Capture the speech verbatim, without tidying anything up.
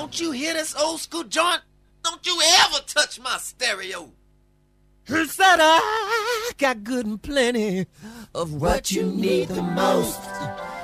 Don't you hear this old school joint? Don't you ever touch my stereo. He said I got good and plenty of what you need the most.